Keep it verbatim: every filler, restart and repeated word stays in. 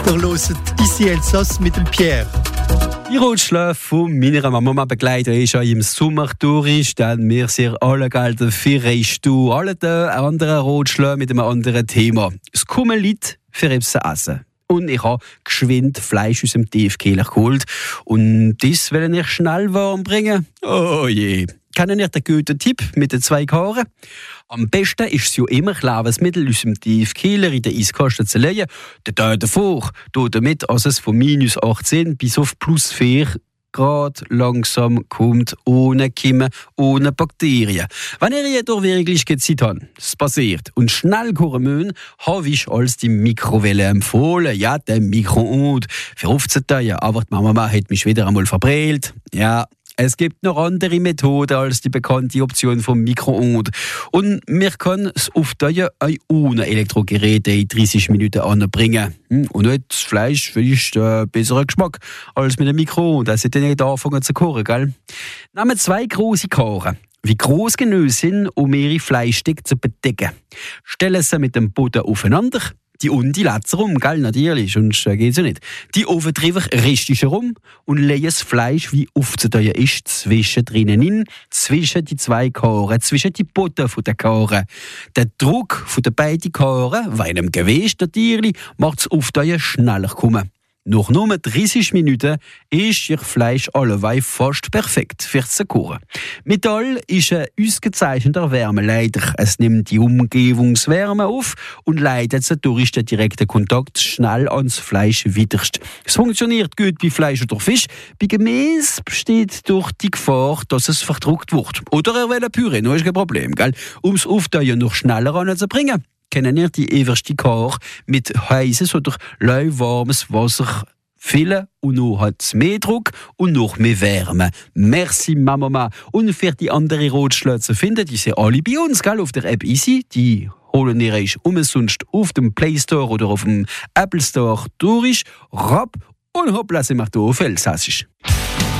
Ihr hört «Ici Elsass» mit dem Pierre. Die Rotschläge von meiner Mama begleiten ist ja im Sommer durch, denn wir sind alle gelten für Reichtum. Alle die anderen Rotschläge mit einem anderen Thema. Es kommen Leute für etwas zu essen. Und ich habe geschwind Fleisch aus dem Tiefkühler geholt. Und das will ich schnell warm bringen. Oh je. Kennen ihr den guten Tipp mit den zwei Koren? Am besten ist es ja immer, Lebensmittel aus dem Tiefkühler in den Eiskasten zu legen. Der Tag davor, damit also es von minus achtzehn bis auf plus vier Grad langsam kommt, ohne Kimme, ohne Bakterien. Wenn ihr jedoch wirklich Zeit habt, das passiert, und schnell kochen müsst, habe ich als die Mikrowelle empfohlen. Ja, der Mikroonde. Für aufzuteilen, aber die Mama hat mich wieder einmal verbrellt. Ja, es gibt noch andere Methoden als die bekannte Option vom Mikroonde. Und wir können es aufteilen auch ohne Elektrogeräte in dreißig Minuten anbringen. Und nicht das Fleisch ist äh, besserer Geschmack als mit dem Mikroonde. Das sollte nicht anfangen zu kochen, gell? Nehmen zwei große Kochen, wie groß genug sind, um ihre Fleischstücke zu bedecken. Stellen sie mit dem Boden aufeinander. Die und die Lätzer rum, gell, natürlich, sonst äh, geht's ja nicht. Die Ofen drüber richtig herum und legen das Fleisch, wie aufzuteilen ist, zwischen drinnen in, zwischen die zwei Koren, zwischen die Butter von der Koren. Der Druck von den beiden Koren, weil einem Gewicht natürlich, macht das Aufteilen schneller kommen. Nach nur dreißig Minuten ist ihr Fleisch allewei fast perfekt für zu kochen. Metall ist ein ausgezeichneter Wärmeleiter. Es nimmt die Umgebungswärme auf und leitet sie durch den direkten Kontakt schnell ans Fleisch weiter. Es funktioniert gut bei Fleisch oder Fisch. Bei Gemüse besteht durch die Gefahr, dass es verdruckt wird. Oder er will ein Püree, noch ist kein Problem. Gell? Um es Aufteilen noch schneller anzubringen, kennen ihr die erste Koch mit heißes oder lauwarmes Wasser füllen und noch hat es mehr Druck und noch mehr Wärme. Merci Mama. Und für die anderen Rotschläge zu finden, die sind alle bei uns, gell, auf der App Easy. Die holen ihr euch umsonst auf dem Play Store oder auf dem Apple Store durch. Rapp und hoppla, sind wir hier auf Elsassisch.